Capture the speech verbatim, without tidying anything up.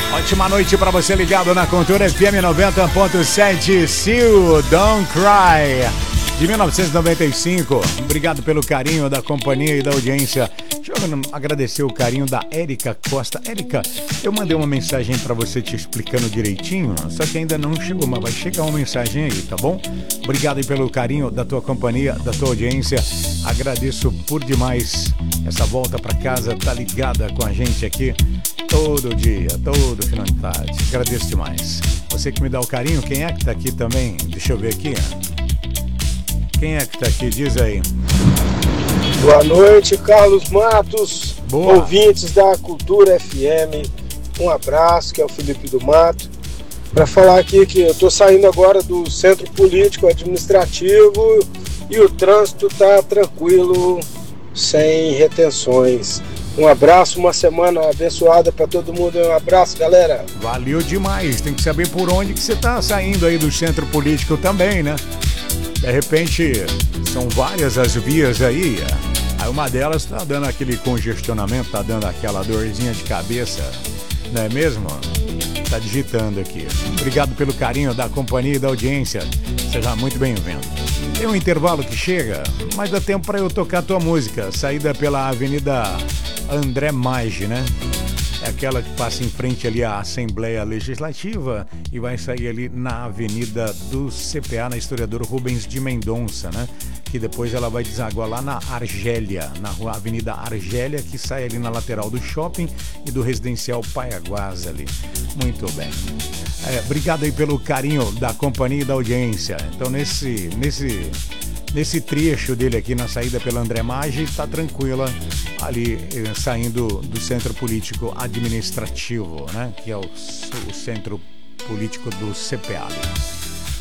Ótima noite para você ligado na Cultura F M noventa ponto sete. Seal, Don't Cry, de mil novecentos e noventa e cinco. Obrigado pelo carinho da companhia e da audiência. Deixa eu agradecer o carinho da Érica Costa. Érica, eu mandei uma mensagem para você te explicando direitinho, só que ainda não chegou, mas vai chegar uma mensagem aí, tá bom? Obrigado aí pelo carinho da tua companhia, da tua audiência. Agradeço por demais essa volta para casa, tá ligada com a gente aqui todo dia, todo final de tarde. Agradeço demais. Você que me dá o carinho, quem é que tá aqui também? Deixa eu ver aqui. Quem é que tá aqui? Diz aí. Boa noite, Carlos Matos. Boa. Ouvintes da Cultura F M. Um abraço, que é o Felipe do Mato. Para falar aqui que eu tô saindo agora do centro político administrativo e o trânsito tá tranquilo, sem retenções. Um abraço, uma semana abençoada para todo mundo. Um abraço, galera. Valeu demais. Tem que saber por onde que você tá saindo aí do centro político também, né? De repente, são várias as vias aí. Aí uma delas tá dando aquele congestionamento, tá dando aquela dorzinha de cabeça, não é mesmo? Tá digitando aqui. Obrigado pelo carinho da companhia e da audiência. Seja muito bem-vindo. Tem um intervalo que chega, mas dá tempo para eu tocar tua música. Saída pela Avenida André Maggi, né? É aquela que passa em frente ali à Assembleia Legislativa e vai sair ali na Avenida do C P A, na Historiador Rubens de Mendonça, né? Que depois ela vai desaguar lá na Argélia, na rua Avenida Argélia, que sai ali na lateral do shopping e do residencial Paiaguás ali. Muito bem. É, obrigado aí pelo carinho da companhia e da audiência. Então nesse, nesse, nesse trecho dele aqui na saída pela André Maggi, tá tranquila ali eh, saindo do centro político administrativo, né? Que é o, o centro político do C P A ali.